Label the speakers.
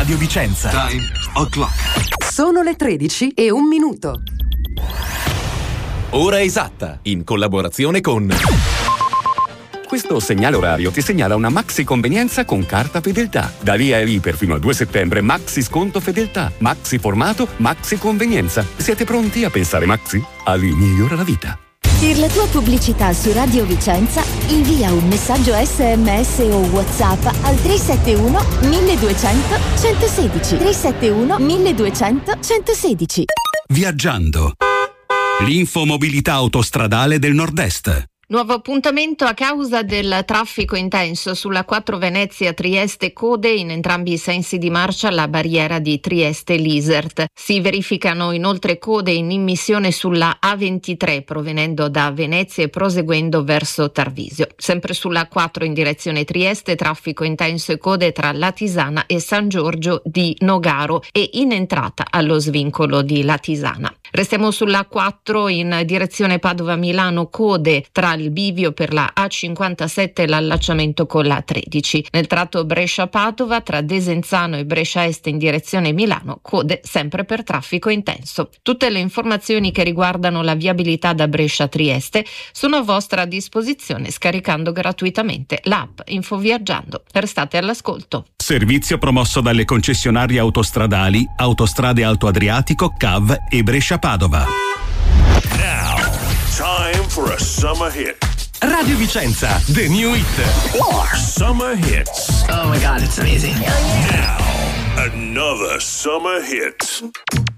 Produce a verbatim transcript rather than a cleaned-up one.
Speaker 1: Radio Vicenza.
Speaker 2: Time o'clock.
Speaker 3: Sono le tredici e un minuto.
Speaker 4: Ora esatta, in collaborazione con... Questo segnale orario ti segnala una maxi convenienza con carta fedeltà. Da lì a lì per fino al due settembre, maxi sconto fedeltà, maxi formato, maxi convenienza. Siete pronti a pensare maxi? Ali migliora la vita.
Speaker 5: Per la tua pubblicità su Radio Vicenza, invia un messaggio esse emme esse o WhatsApp al tre sette uno milleduecento centosedici. tre sette uno milleduecento centosedici.
Speaker 6: Viaggiando. L'infomobilità autostradale del Nord-Est.
Speaker 7: Nuovo appuntamento a causa del traffico intenso sulla quattro Venezia-Trieste code in entrambi i sensi di marcia alla barriera di Trieste-Lisert. Si verificano inoltre code in immissione sulla A ventitré provenendo da Venezia e proseguendo verso Tarvisio. Sempre sulla quattro in direzione Trieste, traffico intenso e code tra Latisana e San Giorgio di Nogaro e in entrata allo svincolo di Latisana. Restiamo sulla quattro in direzione Padova-Milano, code tra il bivio per la A cinquantasette e l'allacciamento con la tredici. Nel tratto Brescia-Padova tra Desenzano e Brescia Est in direzione Milano, code sempre per traffico intenso. Tutte le informazioni che riguardano la viabilità da Brescia a Trieste sono a vostra disposizione scaricando gratuitamente l'app Infoviaggiando. Restate all'ascolto.
Speaker 6: Servizio promosso dalle concessionarie autostradali Autostrade Alto Adriatico, C A V e Brescia-Padova.
Speaker 8: Now, time for a summer hit.
Speaker 1: Radio Vicenza, the new hit.
Speaker 8: More summer hits.
Speaker 9: Oh my God, it's amazing.
Speaker 8: Now, another summer hit.